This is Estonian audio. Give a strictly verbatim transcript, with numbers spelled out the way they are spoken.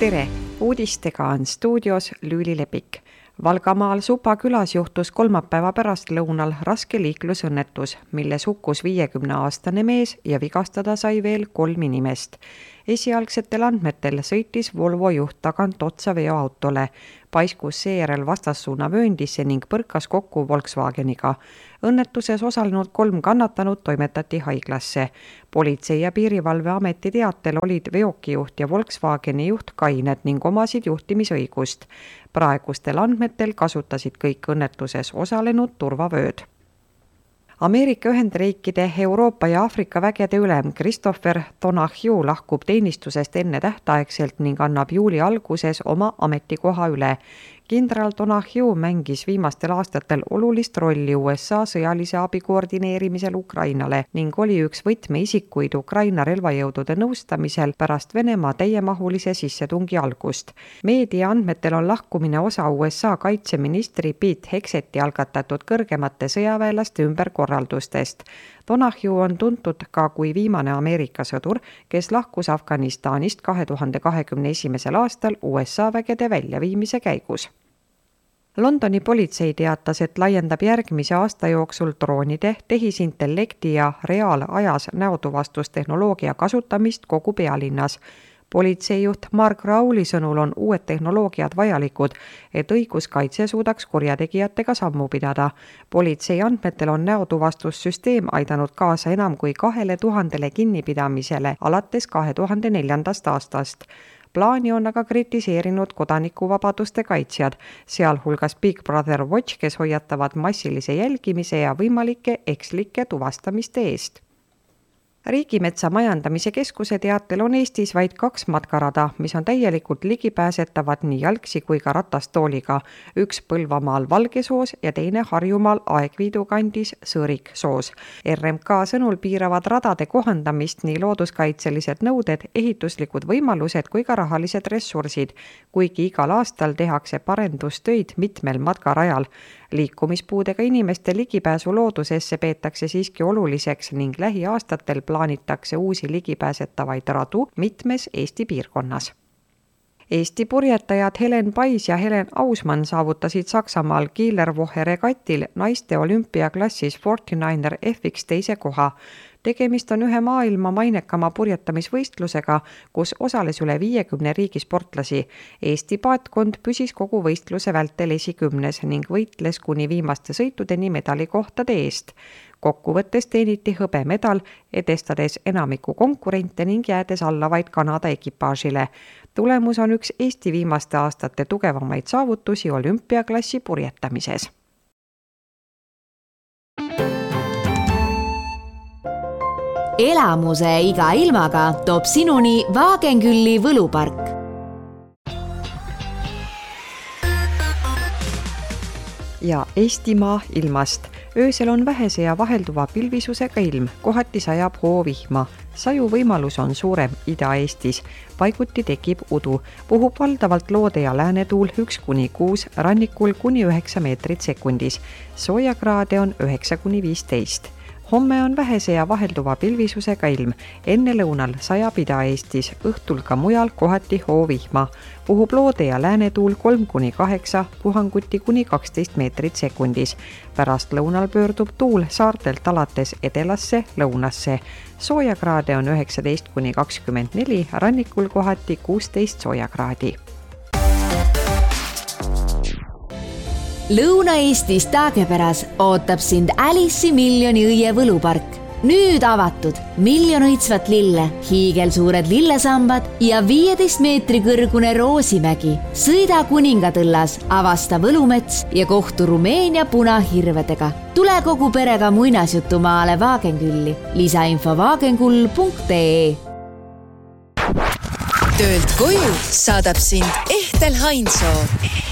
Tere! Uudistega on stuudios Lüüli Lepik. Valgamaal Supa külas juhtus kolmapäeva pärast lõunal raske liiklusõnnetus, milles hukkus viiekümneaastane mees ja vigastada sai veel kolm inimest. Esialgsetel andmetel sõitis Volvo juht tagant otsa veoautole, paiskus seejärel vastassuuna vööndisse ning põrkas kokku Volkswageniga. Õnnetuses osalenud kolm kannatanud toimetati haiglasse. Politsei- ja piirivalveameti teatel olid veokijuht ja Volkswageni juht kained ning omasid juhtimisõigust. Praegustel andmetel kasutasid kõik õnnetuses osalenud turvavööd. Ameerika Ühendriikide, Euroopa ja Aafrika vägede ülem Christopher Donahue lahkub teenistusest enne tähtaegselt ning annab juuli alguses oma ametikoha üle. Kindral Donahue mängis viimastel aastatel olulist rolli U S A sõjalise abi koordineerimisel Ukrainale ning oli üks võtmeisikuid Ukraina relvajõudude nõustamisel pärast Venemaa täiemahulise sissetungi algust. Meedia andmetel on lahkumine osa U S A kaitseministri Pete Hegseti algatatud kõrgemate sõjaväelaste ümberkorraldustest. Donahue on tuntud ka kui viimane Ameerika sõdur, kes lahkus Afganistanist kahe tuhande kahekümne esimesel aastal U S A vägede väljaviimise käigus. Londoni politsei teatas, et laiendab järgmise aasta jooksul droonide, tehisintellekti ja reaalajas näotuvastustehnoloogia kasutamist kogu pealinnas. Politseijuht Mark Rowley sõnul on uued tehnoloogiad vajalikud, et õiguskaitse suudaks kurjategijatega sammu pidada. Politsei andmetel on näotuvastussüsteem aidanud kaasa enam kui kahele tuhandele kinnipidamisele alates kahe tuhande neljandast aastast. Plaani on aga kritiseerinud kodanikuvabaduste kaitsjad, sealhulgas Big Brother Watch, kes hoiatavad massilise jälgimise ja võimalike ekslike tuvastamiste eest. Riigimetsa majandamise keskuse teatel on Eestis vaid kaks matkarada, mis on täielikult ligipääsetavad nii jalgsi kui ka ratastooliga. Üks Põlvamaal Valgesoos ja teine Harjumaal Aegviidu kandis Sõõriksoos. R M K sõnul piiravad radade kohandamist nii looduskaitselised nõuded, ehituslikud võimalused kui ka rahalised ressursid, kuigi igal aastal tehakse parendustöid mitmel matkarajal. Liikumispuudega inimeste ligipääsu loodusesse peetakse siiski oluliseks ning lähiaastatel plaanitakse uusi ligipääsetavaid radu mitmes Eesti piirkonnas. Eesti purjetajad Helen Pais ja Helen Ausmann saavutasid Saksamaal Kielerwoche regatil naiste olümpiaklassis nelikümmend üheksa F X teise koha. Tegemist on ühe maailma mainekama purjetamisvõistlusega, kus osales üle viiekümne riigi sportlasi. Eesti paatkond püsis kogu võistluse vältel esikümnes ning võitles kuni viimaste sõitudeni medalikohtade eest. Kokkuvõttes teeniti hõbemedal, edestades enamiku konkurente ning jäädes alla vaid Kanada ekipaažile. Tulemus on üks Eesti viimaste aastate tugevamaid saavutusi olümpiaklassi purjetamises. Elamuse iga ilmaga toob sinuni Wagenkülli võlupark. Ja Eestimaa ilmast. Öösel on vähese ja vahelduva pilvisusega ilm, kohati sajab hoovihma. Saju võimalus on suurem Ida-Eestis. Paiguti tekib udu. Puhub valdavalt loode ja läänetuul üks kuni kuus, rannikul kuni üheksa meetrit sekundis. Soojakraade on üheksa kuni viisteist. Homme on vähese ja vahelduva pilvisusega ilm. Enne lõunal sajab Ida-Eestis, õhtul ka mujal kohati hoovihma. Puhub loode ja läänetuul kolm kuni kaheksa, puhanguti kuni kaksteist meetrit sekundis. Pärast lõunal pöördub tuul saartelt alates edelasse lõunasse. Soojakraade on üheksateist kuni kakskümmend neli, rannikul kohati kuusteist soojakraadi. Lõuna-Eestis Taagepäras ootab sind Alice'i miljoni õie võlupark. Nüüd avatud miljon õitsvat lille, hiigelsuured lillesambad ja viieteist meetri kõrgune Roosimägi. Sõida Kuningatõllas, avasta võlumets ja kohtu Rumeenia punahirvedega. Tule kogu perega muinasjutumaale Wagenkülli. Lisainfo wagenkull punkt ee. Töölt koju saadab sind Ehtel Hainsoo.